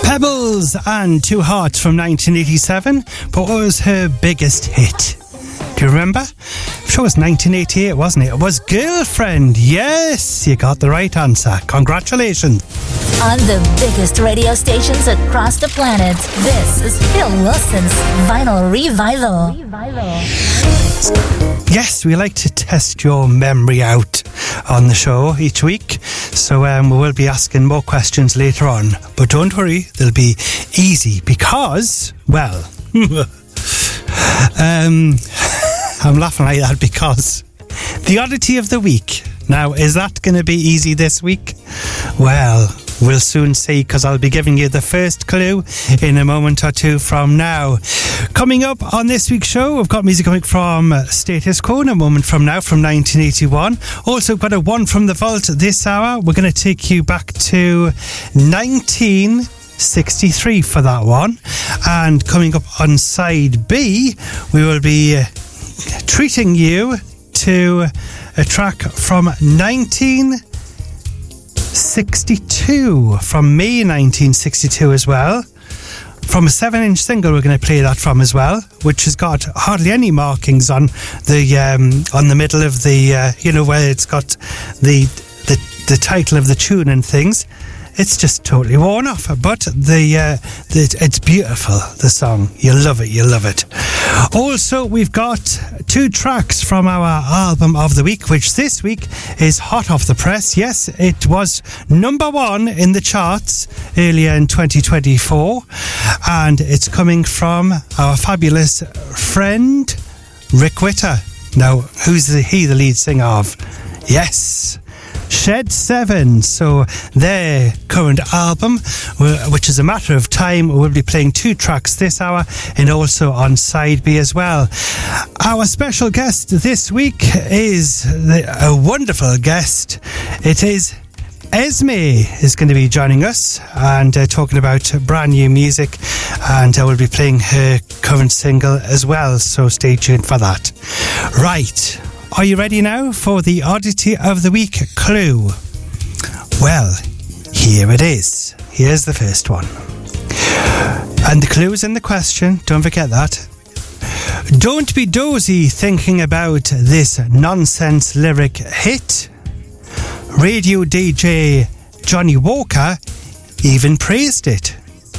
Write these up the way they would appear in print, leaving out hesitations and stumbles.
Pebbles and Two Hearts from 1987, but what was her biggest hit? Do you remember? I'm sure it was 1988, wasn't it? It was Girlfriend. Yes, you got the right answer. Congratulations. On the biggest radio stations across the planet, this is Phil Wilson's Vinyl Revival. Yes, we like to test your memory out on the show each week. So we will be asking more questions later on. But don't worry, they'll be easy because, well, I'm laughing like that because the oddity of the week. Now, is that going to be easy this week? Well, we'll soon see, because I'll be giving you the first clue in a moment or two from now. Coming up on this week's show, we've got music coming from Status Quo in a moment from now, from 1981. Also got a one from the vault this hour. We're going to take you back to 1963 for that one. And coming up on side B, we will be treating you to a track from 1962, from May 1962 as well. From a 7-inch single, we're going to play that from as well, which has got hardly any markings on the middle of the, where it's got the title of the tune and things. It's just totally worn off, but it's beautiful, the song. You'll love it. Also, we've got two tracks from our album of the week, which this week is hot off the press. Yes, it was number one in the charts earlier in 2024, and it's coming from our fabulous friend, Rick Witter. Now, who's he the lead singer of? Yes, Shed 7. So their current album, which is a matter of time, we'll be playing two tracks this hour and also on side B as well. Our special guest this week is a wonderful guest. It is Esme is going to be joining us and talking about brand new music, and I will be playing her current single as well, so stay tuned for that. Right, are you ready now for the Oddity of the Week clue? Well, here it is. Here's the first one. And the clue is in the question, don't forget that. Don't be dozy thinking about this nonsense lyric hit. Radio DJ Johnny Walker even praised it.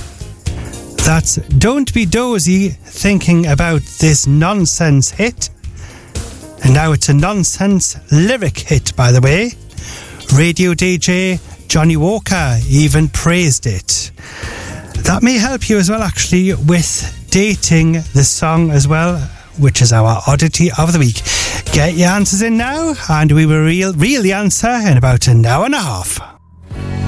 That's don't be dozy thinking about this nonsense hit. And now it's a nonsense lyric hit, by the way. Radio DJ Johnny Walker even praised it. That may help you as well, actually, with dating the song as well, which is our Oddity of the Week. Get your answers in now, and we will reveal the answer in about an hour and a half.